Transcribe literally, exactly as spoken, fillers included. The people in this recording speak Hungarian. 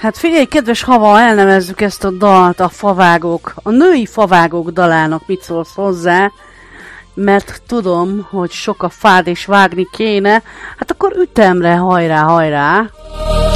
Hát figyelj, kedves Hava, elnevezzük ezt a dalt a favágók, a női favágók dalának, mit szólsz hozzá? Mert tudom, hogy sok a fád és vágni kéne, hát akkor ütemre, hajrá, hajrá!